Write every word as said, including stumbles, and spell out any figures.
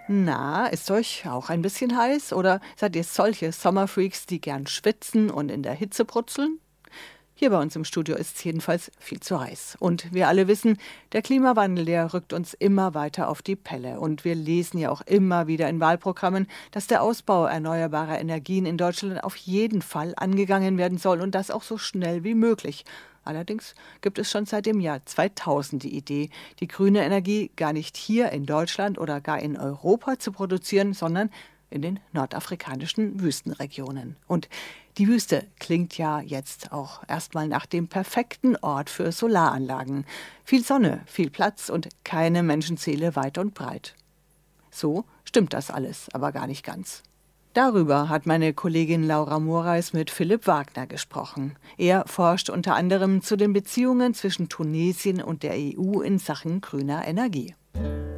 Na, ist euch auch ein bisschen heiß? Oder seid ihr solche Sommerfreaks, die gern schwitzen und in der Hitze brutzeln? Hier bei uns im Studio ist es jedenfalls viel zu heiß. Und wir alle wissen, der Klimawandel, der rückt uns immer weiter auf die Pelle. Und wir lesen ja auch immer wieder in Wahlprogrammen, dass der Ausbau erneuerbarer Energien in Deutschland auf jeden Fall angegangen werden soll und das auch so schnell wie möglich. Allerdings gibt es schon seit dem Jahr zweitausend die Idee, die grüne Energie gar nicht hier in Deutschland oder gar in Europa zu produzieren, sondern in den nordafrikanischen Wüstenregionen. Und die Wüste klingt ja jetzt auch erstmal nach dem perfekten Ort für Solaranlagen. Viel Sonne, viel Platz und keine Menschenseele weit und breit. So stimmt das alles, aber gar nicht ganz. Darüber hat meine Kollegin Laura Moraes mit Philipp Wagner gesprochen. Er forscht unter anderem zu den Beziehungen zwischen Tunesien und der E U in Sachen grüner Energie.